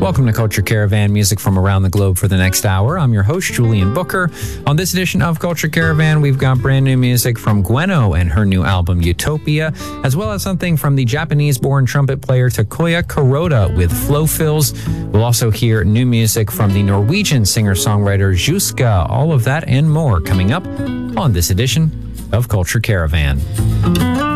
Welcome to Culture Caravan, music from around the globe for the next hour. I'm your host, Julian Booker. On this edition of Culture Caravan, we've got brand new music from Gweno and her new album, Utopia, as well as something from the Japanese-born trumpet player Takuya Kuroda with Flow Fills. We'll also hear new music from the Norwegian singer-songwriter Juska. All of that and more coming up on this edition of Culture Caravan.